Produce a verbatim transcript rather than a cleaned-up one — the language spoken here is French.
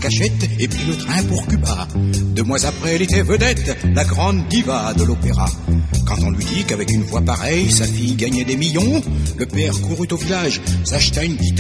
cachette et prit le train pour Cuba. Deux mois après, elle était vedette, la grande diva de l'opéra. Quand on lui dit qu'avec une voix pareille, sa fille gagnait des millions, le père courut au village, s'acheta une guitare